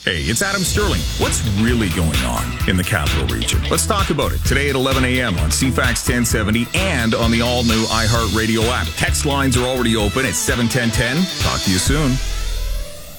Hey, it's Adam Sterling. What's really going on in the Capital Region? Let's talk about it today at 11 a.m. on CFAX 1070 and on the all-new iHeartRadio app. Text lines are already open at 71010. Talk to you soon.